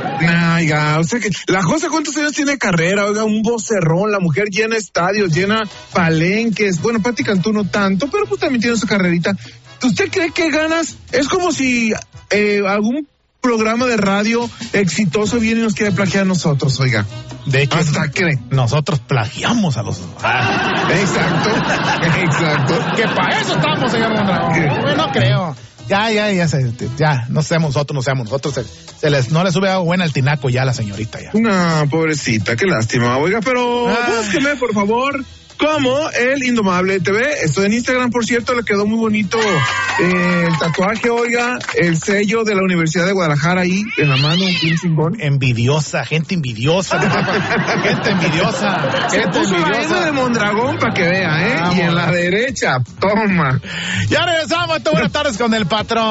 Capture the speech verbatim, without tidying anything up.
Nah, oiga, o sea que la Josa, ¿cuántos años tiene carrera? Oiga, un vocerrón, la mujer llena estadios, llena palenques. Bueno, Pati Cantú no tanto, pero pues también tiene su carrerita. ¿Usted cree que ganas? Es como si eh, algún programa de radio exitoso viene y nos quiere plagiar a nosotros, oiga. De hecho, hasta cree. Nosotros plagiamos a los... Ah, exacto, exacto. Que para eso estamos, señor Mondragón. No, no creo. Ya, ya, ya, se, ya, no seamos nosotros, no seamos nosotros. Se, se les, no le sube agua buena al tinaco ya a la señorita ya. No, pobrecita, qué lástima. Oiga, pero ah. búsqueme, por favor, como El Indomable T V. Estoy en Instagram, por cierto, le quedó muy bonito eh, el tatuaje, oiga, el sello de la Universidad de Guadalajara ahí en la mano, un chingón. Envidiosa, gente envidiosa. gente envidiosa. Se gente puso envidiosa. la N de Mondragón para que vea, ¿eh? Vamos. Y en la derecha, toma. Ya regresamos, buenas tardes con el patrón.